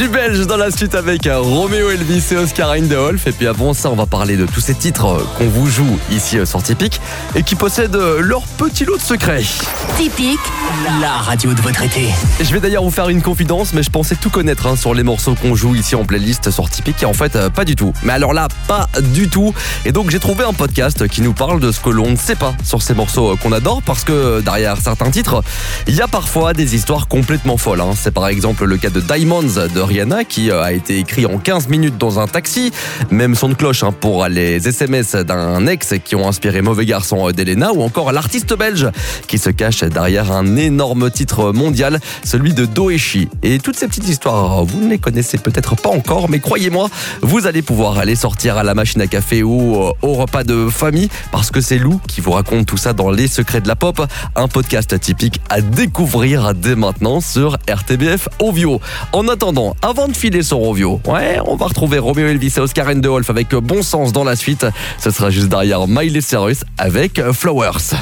Du belge dans la suite avec Roméo Elvis et Oscar Wolf. Et puis avant ça, on va parler de tous ces titres qu'on vous joue ici sur Tipeee et qui possèdent leur petit lot de secrets. Tipeee, la radio de votre été. Je vais d'ailleurs vous faire une confidence, mais je pensais tout connaître sur les morceaux qu'on joue ici en playlist sur Tipeee, et en fait pas du tout. Mais alors là, pas du tout. Et donc j'ai trouvé un podcast qui nous parle de ce que l'on ne sait pas sur ces morceaux qu'on adore, parce que derrière certains titres, il y a parfois des histoires complètement folles. C'est par exemple le cas de Diamonds de Rihanna qui a été écrit en 15 minutes dans un taxi. Même son de cloche pour les SMS d'un ex qui ont inspiré Mauvais Garçon d'Elena, ou encore l'artiste belge qui se cache derrière un énorme titre mondial, celui de Doeshi. Et toutes ces petites histoires, vous ne les connaissez peut-être pas encore, mais croyez-moi, vous allez pouvoir aller sortir à la machine à café ou au repas de famille, parce que c'est Lou qui vous raconte tout ça dans Les Secrets de la Pop, un podcast typique à découvrir dès maintenant sur RTBF Ovio. En attendant, avant de filer sur Ovio, on va retrouver Roméo Elvis et Oscar Wolf avec Bon Sens dans la suite. Ce sera juste derrière Miley Cyrus avec Flowers.